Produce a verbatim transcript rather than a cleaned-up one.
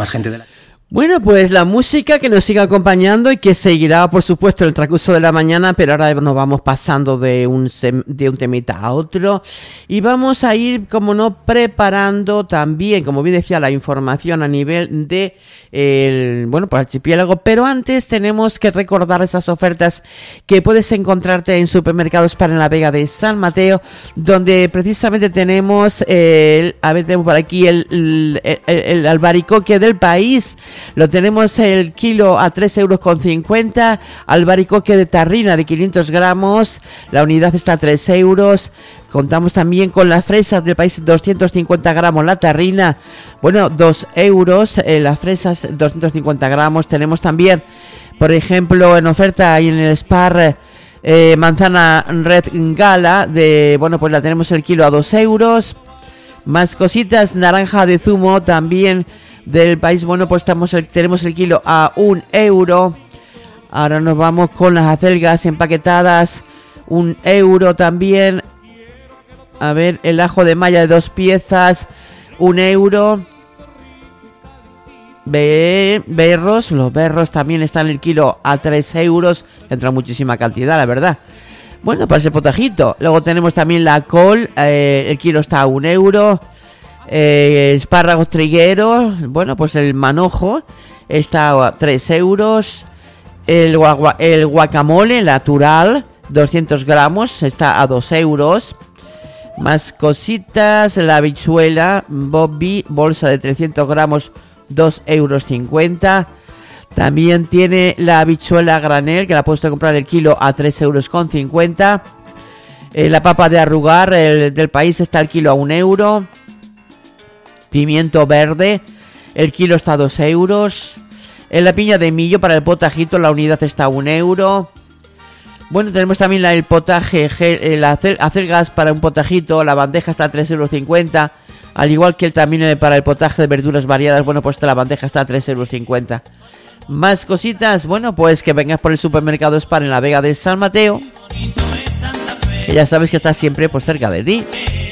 más gente de la... Bueno, pues la música que nos sigue acompañando y que seguirá, por supuesto, en el transcurso de la mañana, pero ahora nos vamos pasando de un sem- de un temita a otro y vamos a ir, como no, preparando también, como bien decía, la información a nivel de el, bueno, pues archipiélago, pero antes tenemos que recordar esas ofertas que puedes encontrarte en Supermercados Spar en la Vega de San Mateo, donde precisamente tenemos el, a ver, tenemos por aquí el, el, el, el albaricoque del país. Lo tenemos el kilo a tres euros con cincuenta, albaricoque de tarrina de quinientos gramos, la unidad está a tres euros. Contamos también con las fresas del país, doscientos cincuenta gramos la tarrina, bueno, dos euros, eh, las fresas doscientos cincuenta gramos. Tenemos también, por ejemplo, en oferta ahí en el Spar, eh, manzana Red Gala, de, bueno, pues la tenemos el kilo a dos euros. Más cositas, naranja de zumo también del país, bueno, pues estamos el, tenemos el kilo a un euro. Ahora nos vamos con las acelgas empaquetadas, un euro también. A ver, el ajo de malla de dos piezas, un euro. Be- berros, los berros también están el kilo a tres euros. Entra muchísima cantidad, la verdad. Bueno, para ese potajito. Luego tenemos también la col, eh, el kilo está a un euro. Eh, espárragos trigueros, bueno, pues el manojo está a tres euros. El, guagua, el guacamole natural, doscientos gramos, está a dos euros. Más cositas, la habichuela Bobby, bolsa de trescientos gramos, dos euros cincuenta. También tiene la habichuela granel, que la puedes comprar el kilo a tres euros con cincuenta. Eh, la papa de arrugar el, del país está el kilo a un euro. Pimiento verde, el kilo está a dos euros. En la piña de millo para el potajito, la unidad está a un euro. Bueno, tenemos también la, el potaje, el acelgas para un potajito, la bandeja está a tres euros cincuenta. Al igual que el, también para el potaje de verduras variadas, bueno, pues la bandeja está a tres euros cincuenta. Más cositas, bueno, pues que vengas por el Supermercado Spar en la Vega de San Mateo, que ya sabes que está siempre pues cerca de ti.